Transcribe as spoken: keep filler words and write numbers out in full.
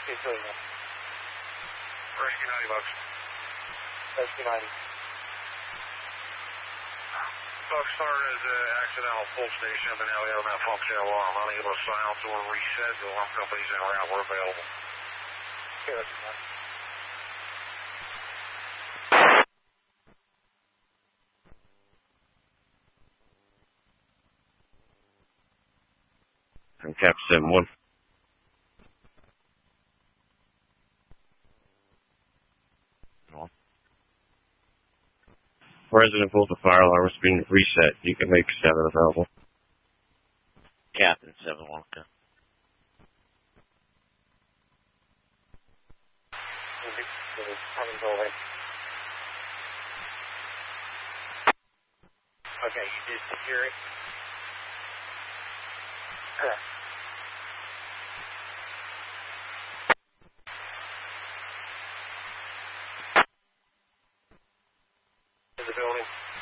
Rescue ninety bucks. Rescue ninety. Buck started as an accidental full station, but now we have a malfunction alarm. Unable to silence or reset. The alarm company's en route. We're available. Okay, Rescue ninety. And Cap seven one. Resident Volta fire alarm is being reset. You can make seven available. Captain seven one. Okay. Okay, you did secure it? Correct. In the building.